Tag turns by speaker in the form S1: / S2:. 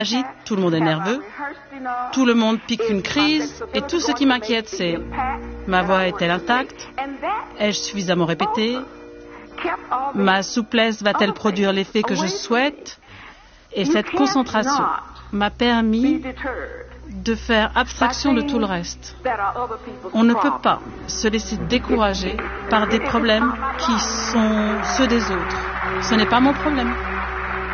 S1: agite, tout le monde est nerveux, tout le monde pique une crise, et tout ce qui m'inquiète, c'est ma voix est-elle intacte? Ai-je suffisamment répété? Ma souplesse va-t-elle produire l'effet que je souhaite? Et cette concentration m'a permis de faire abstraction de tout le reste. On ne peut pas se laisser décourager par des problèmes qui sont ceux des autres. Ce n'est pas mon problème.